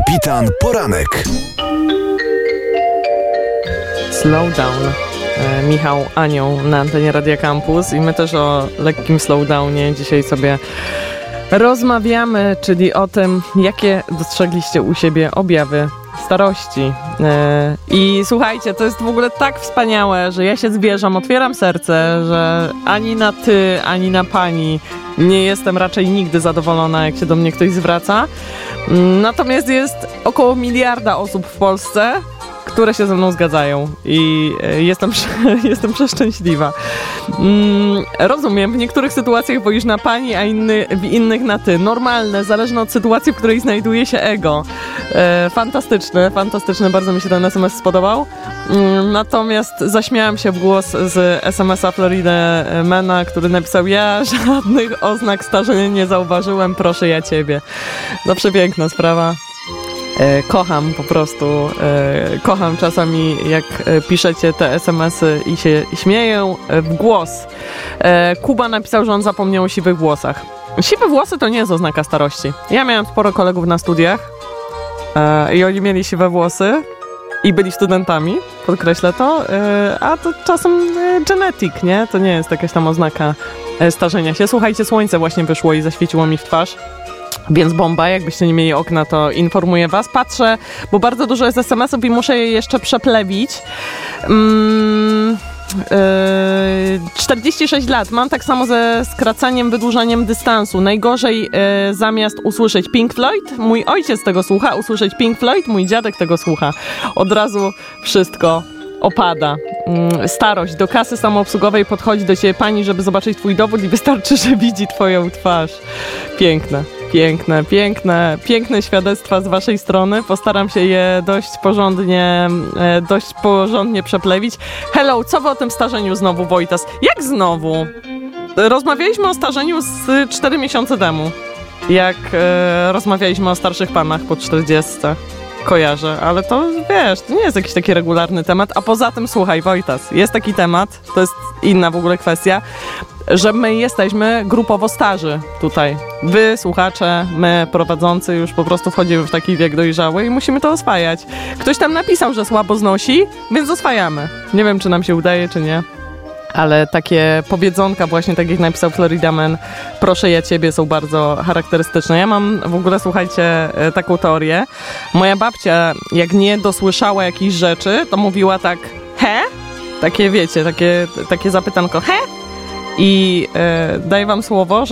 Kapitan Poranek. Slowdown. Michał Anioł na antenie Radia Campus i my też o lekkim slowdownie dzisiaj sobie rozmawiamy, czyli o tym, jakie dostrzegliście u siebie objawy starości. I słuchajcie, to jest w ogóle tak wspaniałe, że ja się zwierzam, otwieram serce, że ani na ty, ani na pani nie jestem raczej nigdy zadowolona, jak się do mnie ktoś zwraca. Natomiast jest około 1 miliarda osób w Polsce, które się ze mną zgadzają i jestem przeszczęśliwa. Rozumiem, w niektórych sytuacjach wolisz na pani, a w innych na ty. Normalne, zależne od sytuacji, w której znajduje się ego. Fantastyczne, bardzo mi się ten SMS spodobał. Natomiast zaśmiałam się w głos z SMS-a Florida Mana, który napisał: ja żadnych oznak starzenia nie zauważyłem, proszę ja ciebie. Zawsze piękna sprawa. Kocham po prostu, kocham czasami, jak piszecie te SMS-y i się śmieję w głos. Kuba napisał, że on zapomniał o siwych włosach. Siwe włosy to nie jest oznaka starości. Ja miałam sporo kolegów na studiach i oni mieli siwe włosy i byli studentami, podkreślę to, a to czasem genetic, nie? To nie jest jakaś tam oznaka starzenia się. Słuchajcie, słońce właśnie wyszło i zaświeciło mi w twarz. Więc bomba, jakbyście nie mieli okna, to informuję was. Patrzę, bo bardzo dużo jest SMS-ów i muszę je jeszcze przeplewić. 46 lat. Mam tak samo ze skracaniem, wydłużaniem dystansu. Najgorzej zamiast usłyszeć Pink Floyd, mój ojciec tego słucha, usłyszeć Pink Floyd, mój dziadek tego słucha. Od razu wszystko opada. Starość. Do kasy samoobsługowej podchodzi do ciebie pani, żeby zobaczyć twój dowód i wystarczy, że widzi twoją twarz. Piękne świadectwa z waszej strony. Postaram się je dość porządnie przeplewić. Hello, co wy o tym starzeniu znowu, Wojtas? Jak znowu? Rozmawialiśmy o starzeniu z 4 miesiące temu. Jak rozmawialiśmy o starszych panach po 40. Kojarzę, ale to wiesz, to nie jest jakiś taki regularny temat, a poza tym słuchaj, Wojtas, jest taki temat, to jest inna w ogóle kwestia, że my jesteśmy grupowo starzy tutaj. Wy, słuchacze, my, prowadzący, już po prostu wchodzimy w taki wiek dojrzały i musimy to oswajać. Ktoś tam napisał, że słabo znosi, więc oswajamy. Nie wiem, czy nam się udaje, czy nie. Ale takie powiedzonka właśnie, tak jak napisał Florida Man, proszę ja ciebie, są bardzo charakterystyczne. Ja mam w ogóle, słuchajcie, taką teorię. Moja babcia, jak nie dosłyszała jakichś rzeczy, to mówiła tak he? Takie wiecie, takie zapytanko he? I daję wam słowo, że